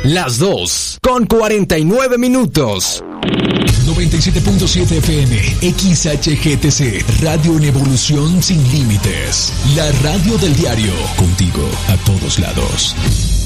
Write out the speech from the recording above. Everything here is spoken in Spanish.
Las 2:49. 97.7 FM, XHGTC, Radio en Evolución Sin Límites. La radio del diario, contigo a todos lados.